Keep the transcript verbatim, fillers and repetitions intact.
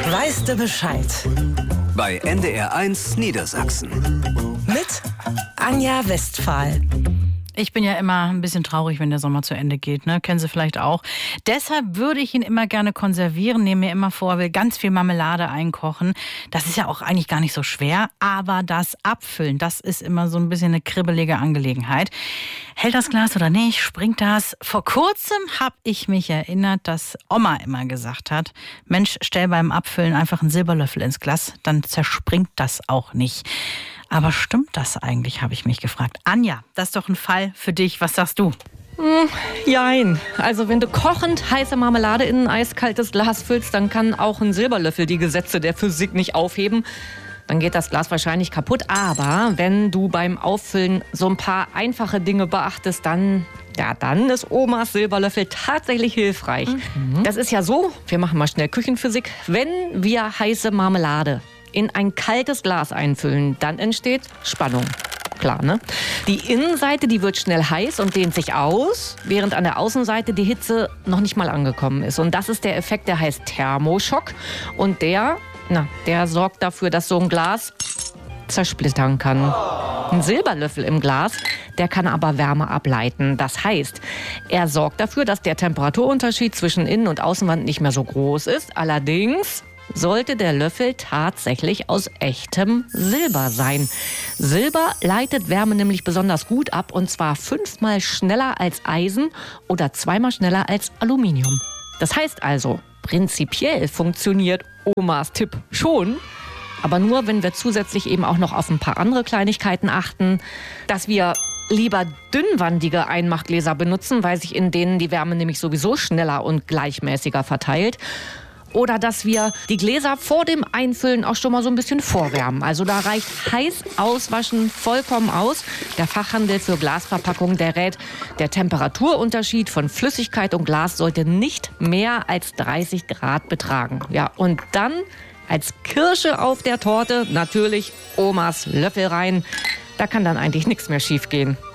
Weißt du Bescheid? Bei N D R eins Niedersachsen. Mit Anja Westphal. Ich bin ja immer ein bisschen traurig, wenn der Sommer zu Ende geht, ne? Kennen Sie vielleicht auch. Deshalb würde ich ihn immer gerne konservieren, nehme mir immer vor, will ganz viel Marmelade einkochen. Das ist ja auch eigentlich gar nicht so schwer, aber das Abfüllen, das ist immer so ein bisschen eine kribbelige Angelegenheit. Hält das Glas oder nicht? Springt das? Vor kurzem habe ich mich erinnert, dass Oma immer gesagt hat, Mensch, stell beim Abfüllen einfach einen Silberlöffel ins Glas, dann zerspringt das auch nicht. Aber stimmt das eigentlich, habe ich mich gefragt. Anja, das ist doch ein Fall für dich. Was sagst du? Hm, jein. Also wenn du kochend heiße Marmelade in ein eiskaltes Glas füllst, dann kann auch ein Silberlöffel die Gesetze der Physik nicht aufheben. Dann geht das Glas wahrscheinlich kaputt. Aber wenn du beim Auffüllen so ein paar einfache Dinge beachtest, dann, ja, dann ist Omas Silberlöffel tatsächlich hilfreich. Mhm. Das ist ja so, wir machen mal schnell Küchenphysik, wenn wir heiße Marmelade in ein kaltes Glas einfüllen, dann entsteht Spannung. Klar, ne? Die Innenseite, die wird schnell heiß und dehnt sich aus, während an der Außenseite die Hitze noch nicht mal angekommen ist. Und das ist der Effekt, der heißt Thermoschock. Und der, na, der sorgt dafür, dass so ein Glas zersplittern kann. Ein Silberlöffel im Glas, der kann aber Wärme ableiten. Das heißt, er sorgt dafür, dass der Temperaturunterschied zwischen Innen- und Außenwand nicht mehr so groß ist. Allerdings sollte der Löffel tatsächlich aus echtem Silber sein. Silber leitet Wärme nämlich besonders gut ab, und zwar fünfmal schneller als Eisen oder zweimal schneller als Aluminium. Das heißt also, prinzipiell funktioniert Omas Tipp schon, aber nur, wenn wir zusätzlich eben auch noch auf ein paar andere Kleinigkeiten achten, dass wir lieber dünnwandige Einmachgläser benutzen, weil sich in denen die Wärme nämlich sowieso schneller und gleichmäßiger verteilt. Oder dass wir die Gläser vor dem Einfüllen auch schon mal so ein bisschen vorwärmen. Also da reicht heiß auswaschen vollkommen aus. Der Fachhandel für Glasverpackungen, der rät, der Temperaturunterschied von Flüssigkeit und Glas sollte nicht mehr als dreißig Grad betragen. Ja, und dann als Kirsche auf der Torte natürlich Omas Löffel rein. Da kann dann eigentlich nichts mehr schief gehen.